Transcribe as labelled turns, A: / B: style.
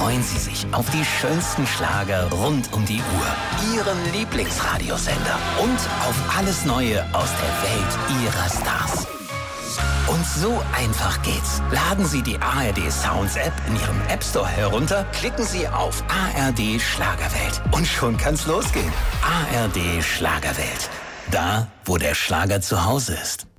A: freuen Sie sich auf die schönsten Schlager rund um die Uhr, Ihren Lieblingsradiosender und auf alles Neue aus der Welt Ihrer Stars. Und so einfach geht's. Laden Sie die ARD Sounds App in Ihrem App Store herunter, klicken Sie auf ARD Schlagerwelt und schon kann's losgehen. ARD Schlagerwelt. Da, wo der Schlager zu Hause ist.